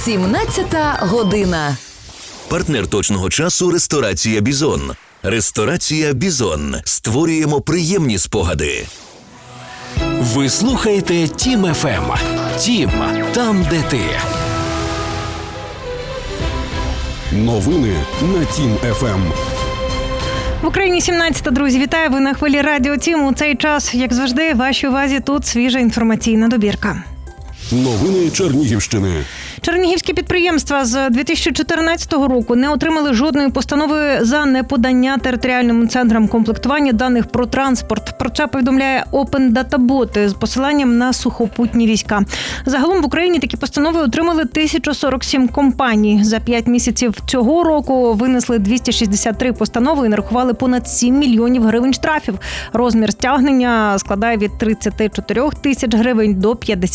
17 година. Партнер точного часу – ресторація «Бізон». Ресторація «Бізон». Створюємо приємні спогади. Ви слухаєте Тім ФМ. Тім – там, де ти. Новини на Тім ФМ. В Україні 17-та, друзі. Вітаю, ви на хвилі Радіо Тім. У цей час, як завжди, вашій увазі тут свіжа інформаційна добірка. Новини Чернігівщини. Чернігівські підприємства з 2014 року не отримали жодної постанови за неподання територіальним центрам комплектування даних про транспорт. Про це повідомляє Open Data Bot з посиланням на сухопутні війська. Загалом в Україні такі постанови отримали 1047 компаній. За 5 місяців цього року винесли 263 постанови і нарахували понад 7 мільйонів гривень штрафів. Розмір стягнення складає від 34 тисяч гривень до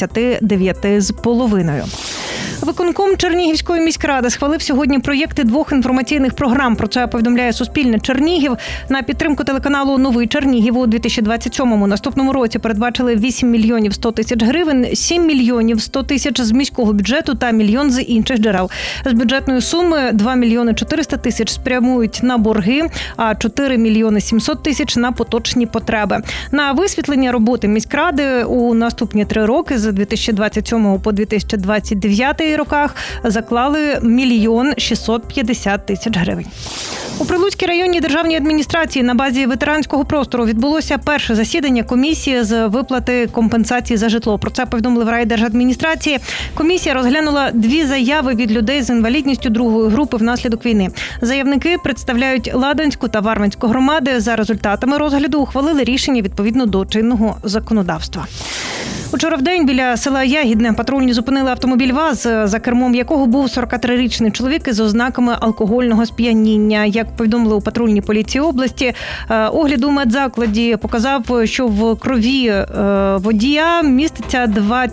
59,5. Виконком Чернігівської міськради схвалив сьогодні проєкти 2 інформаційних програм. Про це повідомляє Суспільне Чернігів. На підтримку телеканалу «Новий Чернігів» у 2027-му наступному році передбачили 8 мільйонів 100 тисяч гривень, 7 мільйонів 100 тисяч з міського бюджету та мільйон з інших джерел. З бюджетної суми 2 мільйони 400 тисяч спрямують на борги, а 4 мільйони 700 тисяч на поточні потреби. На висвітлення роботи міськради у наступні 3 роки з 2027 по 2029 роках заклали 1 650 000 гривень. У Прилуцькій районній державній адміністрації на базі ветеранського простору відбулося перше засідання комісії з виплати компенсації за житло. Про це повідомили в райдержадміністрації. Комісія розглянула 2 заяви від людей з інвалідністю 2-ї групи внаслідок війни. Заявники представляють Ладанську та Варвинську громади. За результатами розгляду ухвалили рішення відповідно до чинного законодавства. Учора вдень біля села Ягідне патрульні зупинили автомобіль ВАЗ, за кермом якого був 43-річний чоловік із ознаками алкогольного сп'яніння. Як повідомили у патрульній поліції області, огляд у медзакладі показав, що в крові водія міститься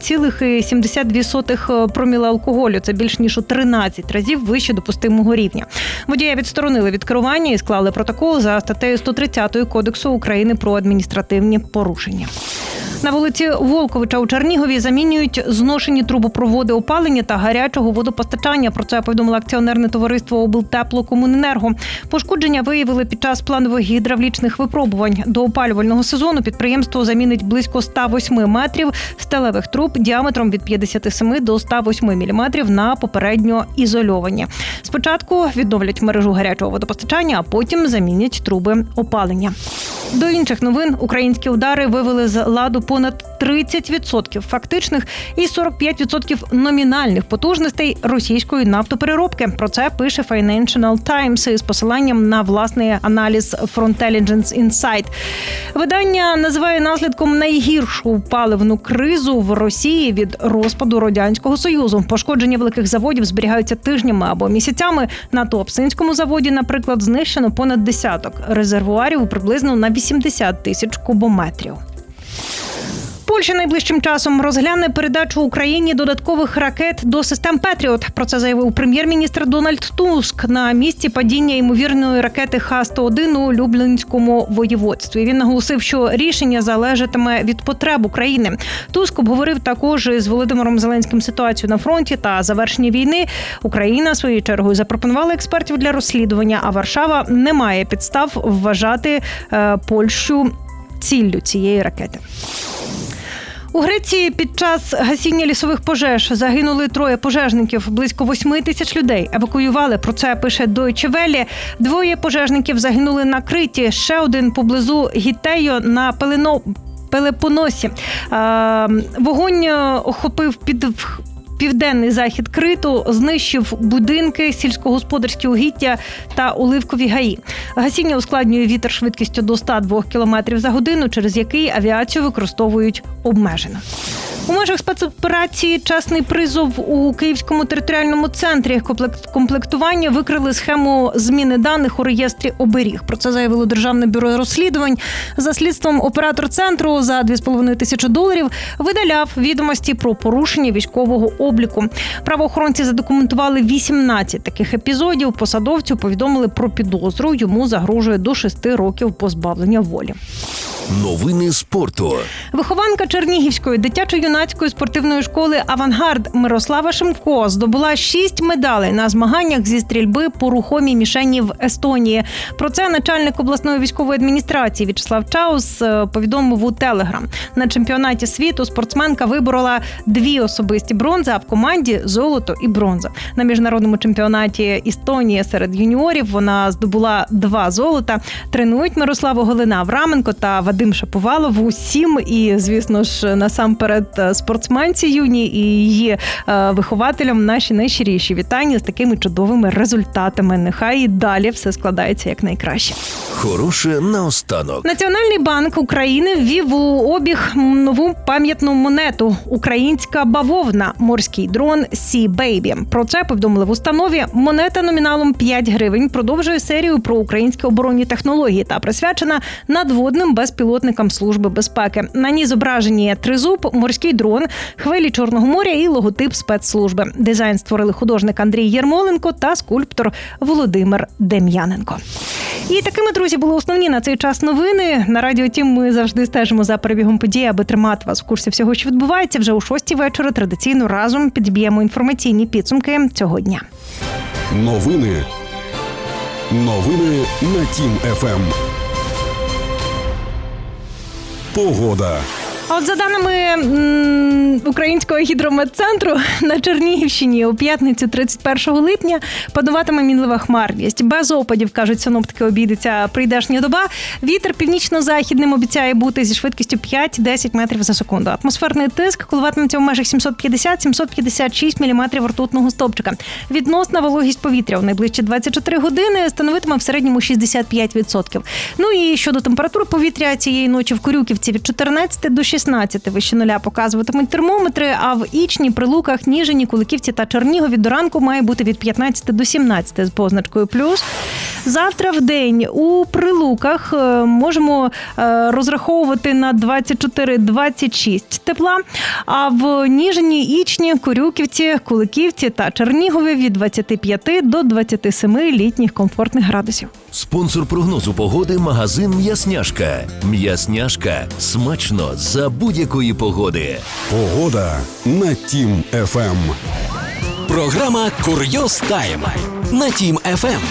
2,72 проміла алкоголю. Це більш ніж у 13 разів вище допустимого рівня. Водія відсторонили від керування і склали протокол за статтею 130 Кодексу України про адміністративні порушення. На вулиці Волковича у Чернігові замінюють зношені трубопроводи опалення та гарячого водопостачання. Про це повідомило акціонерне товариство «Облтеплокомуненерго». Пошкодження виявили під час планових гідравлічних випробувань. До опалювального сезону підприємство замінить близько 108 метрів сталевих труб діаметром від 57 до 108 міліметрів на попередньо ізольовані. Спочатку відновлять мережу гарячого водопостачання, а потім замінять труби опалення. До інших новин. Українські удари вивели з ладу понад 30% фактичних і 45% номінальних потужностей російської нафтопереробки. Про це пише Financial Times із посиланням на власний аналіз Frontelligence Insight. Видання називає наслідком найгіршу паливну кризу в Росії від розпаду Радянського Союзу. Пошкодження великих заводів зберігаються тижнями або місяцями. На Туапсинському заводі, наприклад, знищено понад десяток резервуарів приблизно на 80 тисяч кубометрів. Польща найближчим часом розгляне передачу Україні додаткових ракет до систем «Петріот». Про це заявив прем'єр-міністр Дональд Туск на місці падіння ймовірної ракети Х-101 у Люблінському воєводстві. Він наголосив, що рішення залежатиме від потреб України. Туск обговорив також з Володимиром Зеленським ситуацію на фронті та завершення війни. Україна, своєю чергою, запропонувала експертів для розслідування, а Варшава не має підстав вважати Польщу ціллю цієї ракети. У Греції під час гасіння лісових пожеж загинули 3 пожежників. Близько 8 тисяч людей евакуювали. Про це пише Deutsche Welle. 2 пожежників загинули на Криті, ще 1 поблизу Гітею на Пелепоносі. Вогонь охопив південний захід Криту, знищив будинки, сільськогосподарські угіддя та оливкові гаї. Гасіння ускладнює вітер швидкістю до 102 км за годину, через який авіацію використовують обмежено. У межах спецоперації «Чесний призов» у Київському територіальному центрі комплектування викрили схему зміни даних у реєстрі оберіг. Про це заявило Державне бюро розслідувань. За слідством, оператор центру за $2,500 видаляв відомості про порушення військового обліку. Правоохоронці задокументували 18 таких епізодів. Посадовцю повідомили про підозру. Йому загрожує до 6 років позбавлення волі. Новини спорту. Вихованка Чернігівської дитячо-юнацької спортивної школи «Авангард» Мирослава Шимко здобула 6 медалей на змаганнях зі стрільби по рухомій мішені в Естонії. Про це начальник обласної військової адміністрації В'ячеслав Чаус повідомив у Телеграм. На чемпіонаті світу спортсменка виборола 2 особисті бронзи, а в команді – золото і бронза. На міжнародному чемпіонаті Естонії серед юніорів вона здобула 2 золота. Тренують Мирославу Голина Авраменко та Вадим Шаповалов усім і, звісно ж, насамперед спортсменці юні і її вихователям наші найщиріші вітання з такими чудовими результатами. Нехай і далі все складається як найкраще. Хороше наостанок. Національний банк України ввів у обіг нову пам'ятну монету – українська бавовна, морський дрон Sea Baby. Про це повідомили в установі. Монета номіналом 5 гривень продовжує серію про українські оборонні технології та присвячена надводним безпілотникам Служби безпеки. На ній зображені тризуб, морський дрон, хвилі Чорного моря і логотип спецслужби. Дизайн створили художник Андрій Єрмоленко та скульптор Володимир Дем'яненко. І такими, друзі, були основні на цей час новини. На Радіо Тім ми завжди стежимо за перебігом подій, аби тримати вас в курсі всього, що відбувається. Вже о 6 вечора традиційно разом підб'ємо інформаційні підсумки цього дня. Новини на Тім ФМ. Погода. А от за даними Українського гідрометцентру, на Чернігівщині у п'ятницю 31 липня пануватиме мінлива хмарність. Без опадів, кажуть синоптики, обійдеться прийдешня доба. Вітер північно-західним обіцяє бути зі швидкістю 5-10 метрів за секунду. Атмосферний тиск коливатиметься в межах 750-756 міліметрів ртутного стовпчика. Відносна вологість повітря у найближчі 24 години становитиме в середньому 65%. Ну і щодо температури повітря цієї ночі в Корюківці від 14 до 16 вище нуля показуватимуть термометри, а в Ічні, Прилуках, Ніжині, Куликівці та Чернігові до ранку має бути від 15 до 17 з позначкою плюс. Завтра в день у Прилуках можемо розраховувати на 24-26 тепла, а в Ніжині, Ічні, Корюківці, Куликівці та Чернігові від 25 до 27 літніх комфортних градусів. Спонсор прогнозу погоди – магазин «М'ясняшка». «М'ясняшка» – смачно за будь-якої погоди. Погода на Тім ФМ. Програма «Курйоз Тайм» на Тім ФМ.